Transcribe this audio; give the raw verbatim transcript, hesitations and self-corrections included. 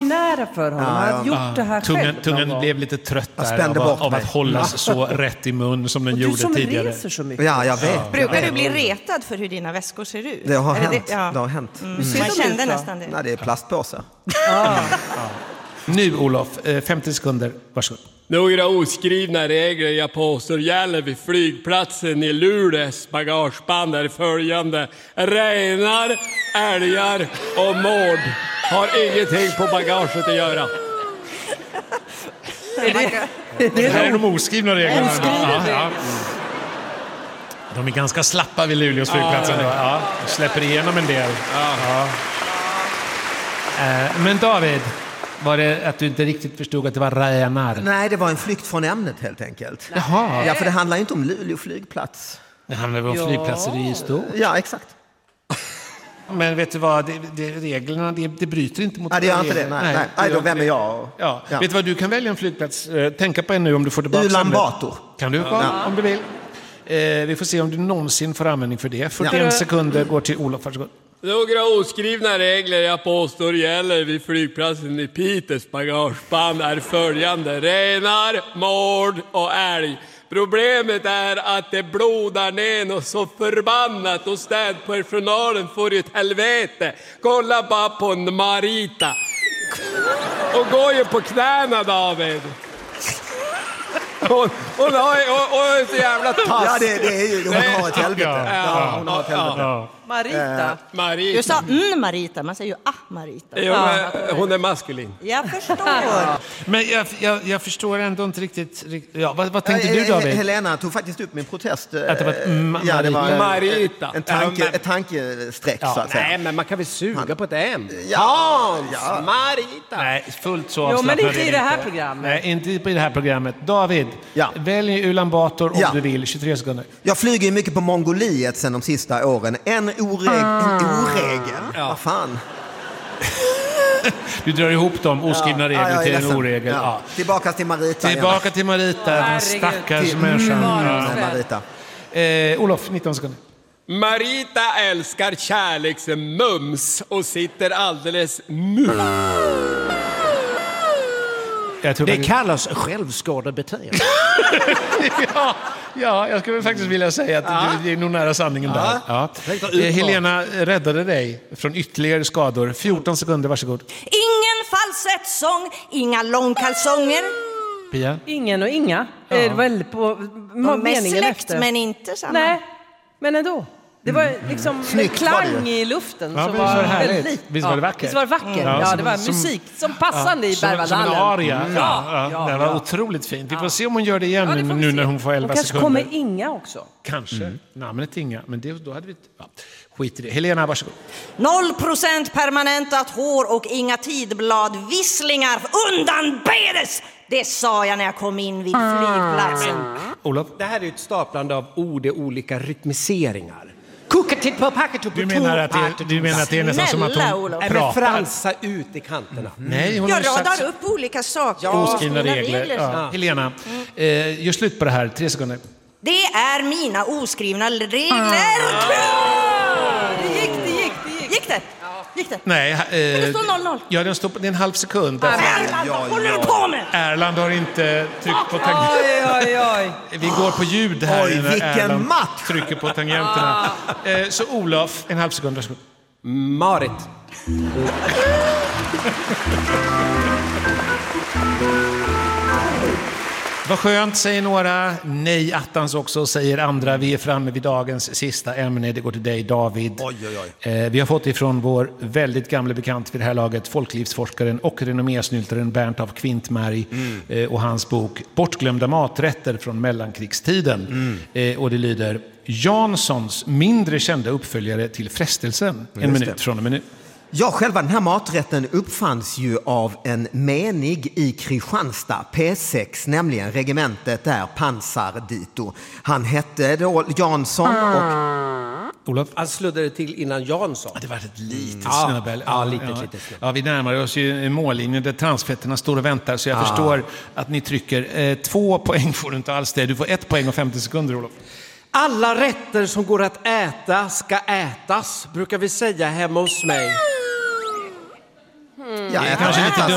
nära för honom. Han hade gjort Ja, det här tungan, själv. tungan blev lite trött där spände av, bort av mig. att hållas så rätt i mun som den Och du gjorde som tidigare. reser så mycket. Ja, jag vet. Brukar du bli retad för hur dina väskor ser ut? Det har Eller hänt. Det, ja. Det har hänt. Mm. Hur ser Man de kände ut då? nästan det. Nej, det är plastpåsar. Nu Olof, eh, femtio sekunder, varsågod. Några oskrivna regler jag påstår gäller vid flygplatsen i Luleås bagageband är följande. Renar, älgar och mård har ingenting på bagaget att göra. Det här är de oskrivna reglerna. Ja, ja. De är ganska slappa vid Luleås flygplatsen. Ja, ja. De släpper igenom en del. Ja. Eh, Men David, var det att du inte riktigt förstod att det var renar? Nej, det var en flykt från ämnet helt enkelt. Jaha. Ja, för det handlar inte om Luleå flygplats. Det handlar väl om flygplatser i stort. Ja, exakt. Men vet du vad, det, det, reglerna det, det bryter inte mot Nej, det gör reglerna. inte det. Nej, nej. nej då vem är jag? Ja. Ja. Vet du vad, du kan välja en flygplats. Eh, Tänka på en nu om du får tillbaka Ulan ämnet. Bator. Kan du, ja. om du vill. Eh, vi får se om du någonsin får användning för det. fyrtioen Ja. sekunder går till Olof, varsågod. Några oskrivna regler jag påstår gäller vid flygplatsen i Piteås bagageband är följande. Renar, mård och älg. Problemet är att det blodar ner något så förbannat och städpersonalen får ett helvete. Kolla bara på en Marita. Och går ju på knäna, David. Hon, hon har ju hon, hon är så jävla tass. Ja, det, det är ju, hon har ett helvete. Ja. Ja, hon har ett helvete. Ja. Marita. Marita. Du sa mm, Marita, man säger ju ah, Marita. Jo, men hon är maskulin. Jag förstår. Men jag, jag, jag förstår ändå inte riktigt... rikt- Ja, vad, vad tänkte du, Eh, David? Helena tog faktiskt upp min protest. eh, Att det var ett ma- ja, det var en, Marita. en tanke, Ja, men- ett tankesträck så att säga. Nej, men man kan väl suga på ett M? Ja, Hans, Marita. Nej, fullt så Jo, avslappnad men inte är i det här programmet. Nej, inte i det här programmet. David, Ja. välj Ulan Bator om Ja. du vill. tjugotre sekunder. Jag flyger ju mycket på Mongoliet sen de sista åren. En, oreg, en oregel. Vad fan? Du drar ihop de oskrivna Ja, regler jag är till en ledsen. oregel. Ja. Ja. Tillbaka till Marita. Tillbaka till Marita, den Herregud. stackars Till- människan. Ja, Ja. Marita. Eh, Olof, nitton sekunder. Marita älskar kärleksmums och sitter alldeles nu. Jag tror Det faktiskt- kallas självskadebeteende. ja, ja, jag skulle faktiskt vilja säga att du är nog nära sanningen där. Ja. Eh, Helena räddade dig från ytterligare skador. fjorton sekunder, varsågod. Ingen falsettsång, inga långkalsonger. Pia? Ingen och inga. Det är väl på De är meningen släkt, efter. men inte samma. Nej, men ändå. Det var liksom Snyggt var klang det. i luften Ja, som visst var det var härligt? väldigt lik. Visst var det vackert? Visst var det vackert. Ja, Ja, som- det var som- musik som passande i Som, som en Berwaldhallen. aria. Mm. Ja, ja, ja, det var ja. otroligt fint. Vi får se om hon gör det igen Ja, det nu, får vi nu se. när hon får elva Och kanske sekunder. kommer Inga också. Kanske. Namnet Inga. Men det, då hade vi... Ja. Skit i det. Helena, varsågod. Noll procent permanentat hår och inga tidbladvisslingar undanbedes. Det sa jag när jag kom in vid flygplatsen. Olof? Det här är ju ett staplande av ord i olika rytmiseringar. Kukatit på packet Du menar att det, du menar att det är nästan som att Snälla, hon Olof. Nej, men pratar? fransa ut i kanterna. Nej, hon har Jag ju sagt radar upp olika saker. oskrivna Mina regler. regler. Ja. Helena, eh, gör slut på det här. Tre sekunder. Det är mina oskrivna regler. Det gick, det gick, det gick. Gick det? Gick det? Nej, eh, Men det står noll noll. Ja, den står på, det är en halv sekund. Därför- Erland, vad håller du på med? Erland har inte tryckt på tangenterna. Oj, oj, oj. Vi går på ljud här. Oj, när vilken Erland match! trycker på tangenterna. Eh, så Olof, en halv sekund. Varsågod. Marit. Vad skönt, säger några. Nej, attans också, säger andra. Vi är framme vid dagens sista ämne. Det går till dig, David. Oj, oj, oj. Eh, vi har fått ifrån vår väldigt gamla bekant vid det här laget, folklivsforskaren och renommésnyltaren Bernt af Kvintmärg mm. eh, och hans bok Bortglömda maträtter från mellankrigstiden. Mm. Eh, och det lyder: Janssons mindre kända uppföljare till Frestelsen. En Just minut det. från en minut. Ja, själva den här maträtten uppfanns ju av en menig i Kristianstad, P sex, nämligen regementet där, Pansardito. Han hette då Jansson och... Olof? Han sluddade till innan Jansson. Det var ett litet Ja, snubbel. ja, litet, litet snubbel. Ja, vi närmar oss ju mållinjen där transfetterna står och väntar, så jag förstår att ni trycker. Eh, två poäng får du inte alls det. Du får ett poäng och femtio sekunder, Olof. Alla rätter som går att äta ska ätas, brukar vi säga hemma hos mig. Ja, jag Kanske lite ätas.